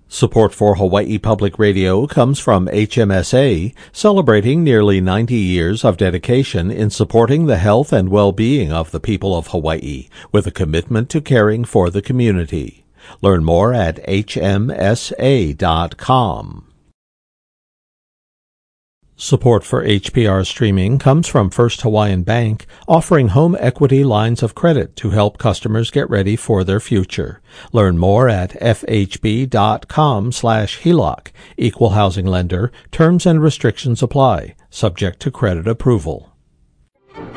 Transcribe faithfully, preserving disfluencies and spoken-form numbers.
Support for Hawaii Public Radio comes from H M S A, celebrating nearly ninety years of dedication in supporting the health and well-being of the people of Hawaii, with a commitment to caring for the community. Learn more at H M S A dot com. Support for H P R streaming comes from First Hawaiian Bank, offering home equity lines of credit to help customers get ready for their future. Learn more at F H B dot com slash H E L O C. Equal housing lender. Terms and restrictions apply, subject to credit approval.